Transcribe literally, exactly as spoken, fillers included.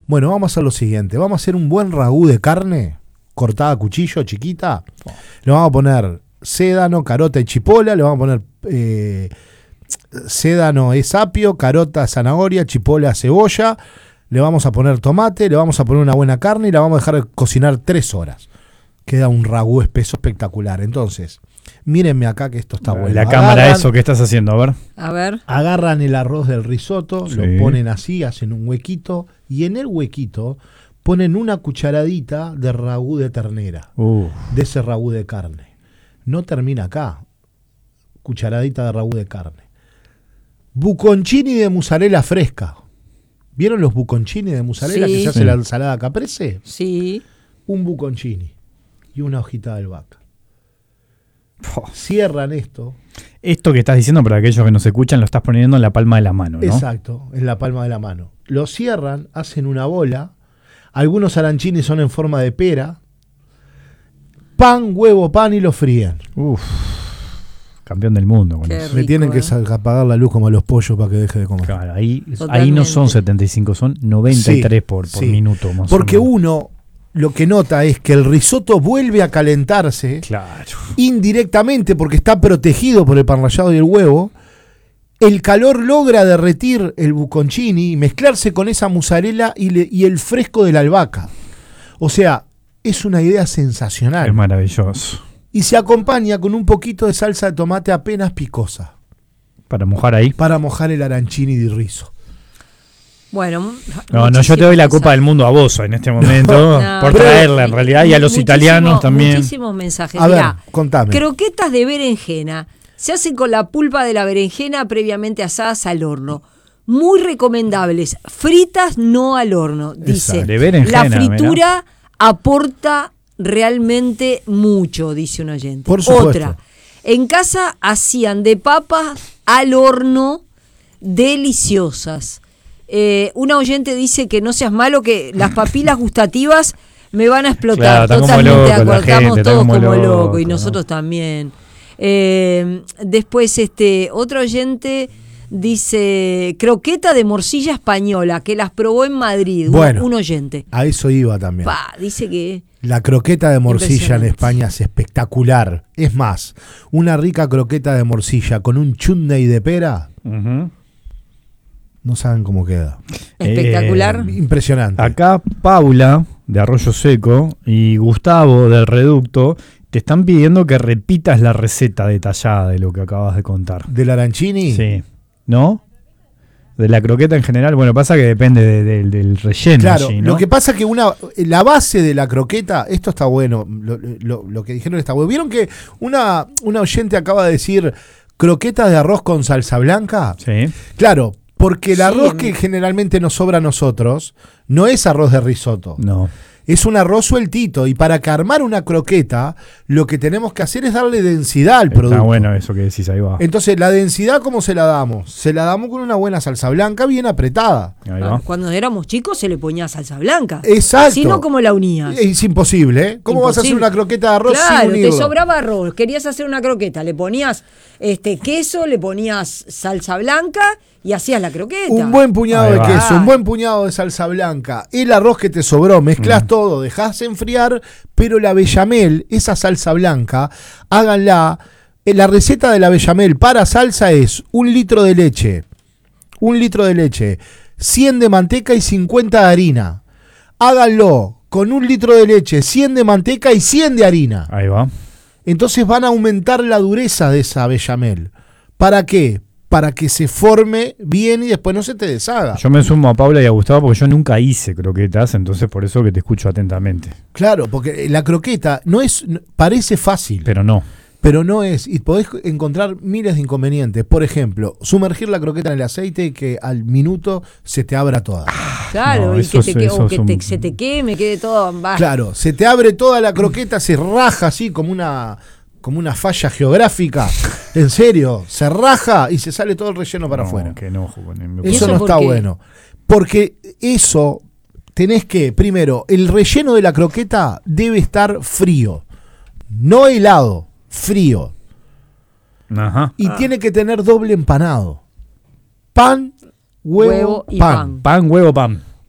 Bueno, vamos a hacer lo siguiente. Vamos a hacer un buen ragú de carne, cortada a cuchillo, chiquita. Le vamos a poner sédano, carota y chipola. Le vamos a poner eh, sédano es apio, carota, zanahoria, chipola, cebolla. Le vamos a poner tomate, le vamos a poner una buena carne y la vamos a dejar cocinar tres horas. Queda un ragú espeso espectacular. Entonces, mírenme acá que esto está bueno. La cámara, agarran, eso que estás haciendo, a ver. A ver. Agarran el arroz del risotto, sí. Lo ponen así, hacen un huequito y en el huequito ponen una cucharadita de ragú de ternera, uh. de ese ragú de carne. No termina acá. Cucharadita de ragú de carne. Buconcini de mozzarella fresca. ¿Vieron los buconcini de mozzarella sí. que se hace sí. la ensalada caprese? Sí. Un buconcini y una hojita de albahaca. Oh. Cierran esto. Esto que estás diciendo, para aquellos que nos escuchan, lo estás poniendo en la palma de la mano, ¿no? Exacto, en la palma de la mano. Lo cierran, hacen una bola. Algunos arancini son en forma de pera. Pan, huevo, pan y lo fríen. Uf. Campeón del mundo. Con eso. Me tienen eh. que apagar la luz como a los pollos para que deje de comer. Claro, ahí, ahí no son setenta y cinco, son noventa y tres sí, por, por sí. minuto. Más Porque uno lo que nota es que el risotto vuelve a calentarse claro. indirectamente porque está protegido por el pan rallado y el huevo. El calor logra derretir el buconcini y mezclarse con esa mozzarella y, le, y el fresco de la albahaca. O sea, es una idea sensacional. Es maravilloso. Y se acompaña con un poquito de salsa de tomate apenas picosa. Para mojar ahí. Para mojar el arancini di riso. Bueno. No, no, yo te doy la Copa del Mundo a vos en este momento. No, por traerla en realidad. Y a los italianos también. Muchísimos mensajes. A Mirá, ver, contame. Croquetas de berenjena. Se hacen con la pulpa de la berenjena previamente asadas al horno. Muy recomendables. Fritas no al horno. Dice. De berenjena, la fritura mirá. aporta realmente mucho, dice un oyente. Por supuesto. Otra, en casa hacían de papas al horno deliciosas. Eh, una oyente dice que no seas malo, que las papilas gustativas me van a explotar. Claro, totalmente de acuerdo, estamos todos como, como locos loco, y nosotros ¿no? también. Eh, después, este, otro oyente dice croqueta de morcilla española, que las probó en Madrid. Bueno, un oyente. A eso iba también. Pa, dice que la croqueta de morcilla en España es espectacular. Es más, una rica croqueta de morcilla con un chutney de pera. Uh-huh. No saben cómo queda. Espectacular. Eh, impresionante. Acá Paula, de Arroyo Seco, y Gustavo, del Reducto, te están pidiendo que repitas la receta detallada de lo que acabas de contar. ¿Del arancini? Sí. ¿No? De la croqueta en general, bueno, pasa que depende de, de, del relleno. Claro, allí, ¿no? Lo que pasa que una la base de la croqueta, esto está bueno, lo, lo, lo que dijeron está bueno. ¿Vieron que una, una oyente acaba de decir croquetas de arroz con salsa blanca? Sí. Claro, porque el sí, arroz que generalmente nos sobra a nosotros no es arroz de risotto. No. Es un arroz sueltito y para que armar una croqueta lo que tenemos que hacer es darle densidad al Está producto. Está bueno eso que decís, ahí va. Entonces, ¿la densidad cómo se la damos? Se la damos con una buena salsa blanca bien apretada. Ahí va. Cuando éramos chicos se le ponía salsa blanca. Exacto. Si no, ¿cómo la unías? Es imposible, ¿eh? ¿Cómo imposible. vas a hacer una croqueta de arroz claro, sin unirlo? Te sobraba arroz, querías hacer una croqueta, le ponías este queso, le ponías salsa blanca y hacías la croqueta. Un buen puñado Ahí de va. queso, un buen puñado de salsa blanca, el arroz que te sobró, mezclás mm. todo, dejás enfriar, pero la bechamel, esa salsa blanca, háganla. La receta de la bechamel para salsa es un litro de leche, un litro de leche, cien de manteca y cincuenta de harina. Háganlo con un litro de leche, cien de manteca y cien de harina. Ahí va. Entonces van a aumentar la dureza de esa bechamel. ¿Para qué? Para que se forme bien y después no se te deshaga. Yo me sumo a Paula y a Gustavo porque yo nunca hice croquetas, entonces por eso que te escucho atentamente. Claro, porque la croqueta no es, parece fácil. Pero no. Pero no es, y podés encontrar miles de inconvenientes. Por ejemplo, sumergir la croqueta en el aceite y que al minuto se te abra toda. Claro, no, y que, te, es, que, o que un... te, se te queme, quede todo bajo. Claro, se te abre toda la croqueta, se raja así como una, como una falla geográfica. En serio, se raja y se sale todo el relleno para no, afuera. Qué enojo con él. Eso, eso no está qué? bueno. Porque eso, tenés que, primero, el relleno de la croqueta debe estar frío, no helado. Frío. Ajá. Y ah. tiene que tener doble empanado. Pan, huevo, huevo y pan. pan. Pan, huevo, pan.